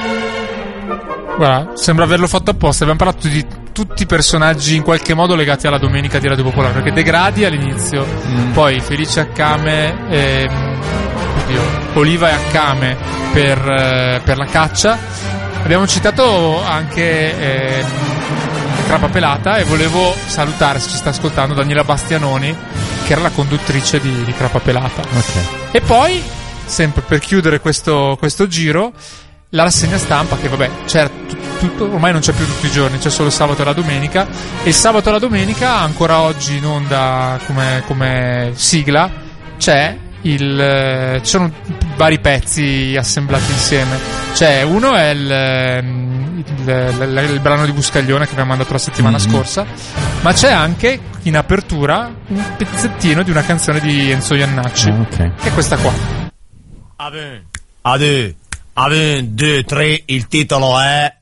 Guarda, sembra averlo fatto apposta. Abbiamo parlato di tutti i personaggi in qualche modo legati alla domenica di Radio Popolare, perché De Gradi all'inizio, poi Felice Accame, Oliva e Accame per la caccia. Abbiamo citato anche Crapa Pelata, e volevo salutare, se ci sta ascoltando, Daniela Bastianoni, che era la conduttrice di Crapa Pelata. Okay. E poi, sempre per chiudere questo giro, la rassegna stampa, che vabbè, c'è ormai non c'è più tutti i giorni, c'è solo il sabato e la domenica, e il sabato e la domenica, ancora oggi in onda come sigla, ci sono vari pezzi assemblati insieme. Uno è il brano di Buscaglione che abbiamo mandato la settimana scorsa, ma c'è anche in apertura un pezzettino di una canzone di Enzo Iannacci, che è questa qua. A 1, 2, 3, il titolo è